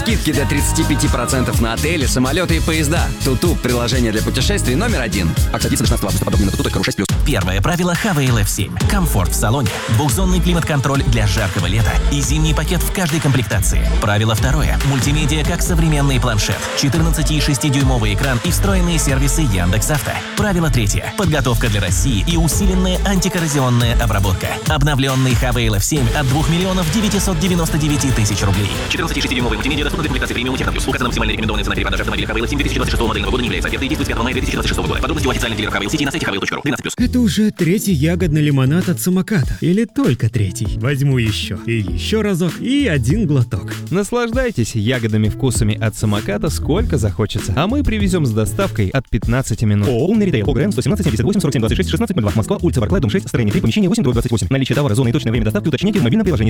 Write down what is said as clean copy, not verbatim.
Скидки до 35% на отели, самолеты и поезда. Туту – приложение для путешествий номер 1. Акция длится до 16 августа. Подробнее на tutu.ru6+. Первое правило Havail F7. Комфорт в салоне, двухзонный климат-контроль для жаркого лета и зимний пакет в каждой комплектации. Правило второе. Мультимедиа как современный планшет, 14,6-дюймовый экран и встроенные сервисы Яндекс.Авто. Правило третье. Подготовка для России и усиленная антикоррозионная обработка. Обновленный Havail F7 от 2 999 000 рублей. 14,6-дюймовый мультимедиа доступна для комплектации премиум Техно Плюс. Указана максимально рекомендованная цена перепродажи автомобиля Havail F7 2026 модельного года не является офертой и действует с 5 мая 2026 года. Подробности у официальных дилеров Havail City на сайте havail.ru. 12+. Это уже третий ягодный лимонад от самоката. Или только третий. Возьму еще. И еще разок. И один глоток. Наслаждайтесь ягодными вкусами от самоката сколько захочется. А мы привезем с доставкой от 15 минут. ООО «Умный ритейл». ОГРН 117 78 47 26 16 02. Москва, улица Барклая, дом 6, строение 3, помещение 8/28. Наличие товара, зоны и точное время доставки уточните в мобильном приложении.